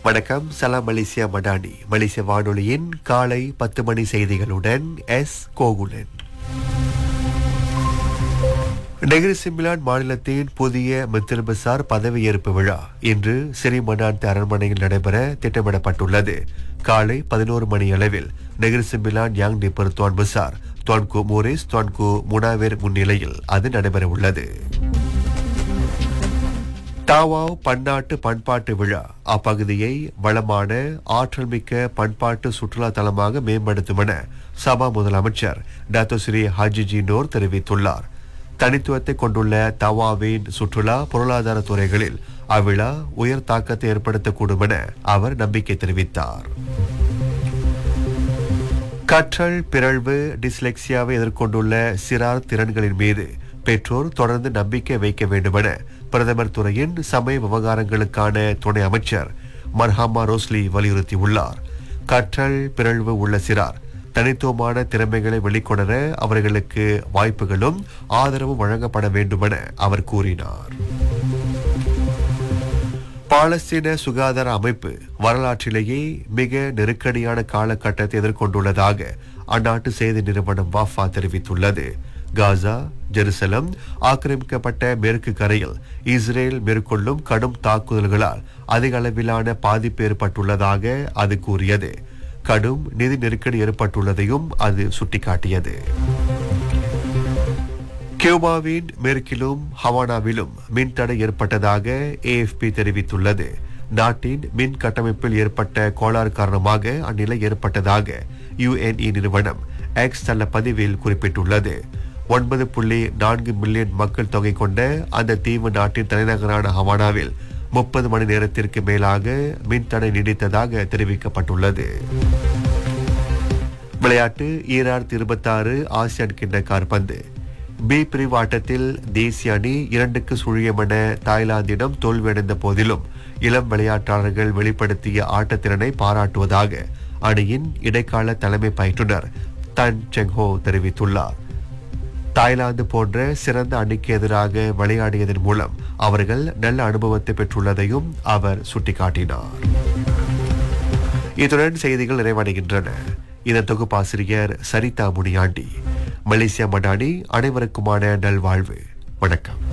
வணக்கம். சலாம் மலேசியா மடானி. மலேசிய வானொலியின் காலை 10 மணி செய்திகளுடன் எஸ் கோகுலன். நெகிரி சிம்பிளான் மாநிலத்தின் புதிய மித்திரபசார் பதவியேற்பு விழா இன்று சிறிமனான் அரண்மனையில் நடைபெற திட்டமிடப்பட்டுள்ளது. காலை 11 மணி அளவில் நெகிரி சிம்பிளான் யாங் டிப்பர் துவான் பசார் துவான்கு மோரிஸ் துவான்கு முனாவேர் முன்னிலையில் அது நடைபெறவுள்ளது. தாவாவ் பன்னாட்டு பண்பாட்டு விழா அப்பகுதியை வளமான ஆற்றல் மிக்க பண்பாட்டு சுற்றுலா தலமாக மேம்படுத்தும் என சபா முதலமைச்சர் டாக்டர் ஸ்ரீ ஹாஜிஜி நோர் தெரிவித்துள்ளார். தனித்துவத்தை கொண்டுள்ள தவாவின் சுற்றுலா பொருளாதார துறைகளில் அவ்விழா உயர் தாக்கத்தை ஏற்படுத்தக்கூடும் என அவர் நம்பிக்கை தெரிவித்தார். கற்றல் பிறழ்வு டிஸ்லெக்சியாவை எதிர்கொண்டுள்ள சிறார் திறன்களின் மீது பெற்றோர் தொடர்ந்து நம்பிக்கை வைக்க வேண்டும் என பிரதமர் துறையின் சமய விவகாரங்களுக்கான துணை அமைச்சர் மர்ஹாமா ரோஸ்லி வலியுறுத்தியுள்ளார். கற்றல் பிறழ்வு உள்ள சிறார் தனித்துவமான திறமைகளை வெளிக்கொணர அவர்களுக்கு வாய்ப்புகளும் ஆதரவும் வழங்கப்பட வேண்டும் என அவர் கூறினார். பாலஸ்தீன சுகாதார அமைப்பு வரலாற்றிலேயே மிக நெருக்கடியான காலகட்டத்தை எதிர்கொண்டுள்ளதாக அந்நாட்டு செய்தி நிறுவனம் வாஃபா தெரிவித்துள்ளது. காசா, ஜெருசலம் ஆக்கிரமிக்கப்பட்ட மேற்கு கரையில் இஸ்ரேல் மேற்கொள்ளும் கடும் தாக்குதல்களால் அதிக அளவிலான பாதிப்பு ஏற்பட்டுள்ளதாக அது கூறியது. கடும் நிதி நெருக்கடி ஏற்பட்டுள்ளதையும் அது சுட்டிக்காட்டியது. கியூபாவின் மேற்கிலும் ஹவானாவிலும் மின்தடை ஏற்பட்டதாக ஏஎஃப்பி தெரிவித்துள்ளது. நாட்டின் மின் கட்டமைப்பில் ஏற்பட்ட கோளாறு காரணமாக அந்நிலை ஏற்பட்டதாக யுஎன்இ நிறுவனம் எக்ஸ் தள்ள பதிவில் குறிப்பிட்டுள்ளது. 9.4 மில்லியன் மக்கள் தொகை கொண்ட அந்த தீவு நாட்டின் தலைநகரான ஹவானாவில் 30 மணி நேரத்திற்கு மேலாக மின்தடை நீடித்ததாக தெரிவிக்கப்பட்டுள்ளது. விளையாட்டு 2026 ஆசியான் கிண்ண காற்பந்து பி பிரிவு ஆட்டத்தில் தேசிய அணி 2-0 என தாய்லாந்திடம் தோல்வியடைந்த போதிலும் இளம் விளையாட்டாளர்கள் வெளிப்படுத்திய ஆட்டத்திறனை பாராட்டுவதாக அணியின் இடைக்கால தலைமை பயிற்றுனர் தன் செங்ஹோ தெரிவித்துள்ளார். தாய்லாந்து போன்ற சிறந்த அணிக்கு எதிராக விளையாடியதன் மூலம் அவர்கள் நல்ல அனுபவத்தை பெற்றுள்ளதையும் அவர் சுட்டிக்காட்டினார். இத்துடன் செய்திகள் நிறைவடைகின்றன. இதன் தொகுப்பாசிரியர் சரிதா முனியாண்டி. மலேசியா மடானி. அனைவருக்குமான நல்வாழ்வு. வணக்கம்.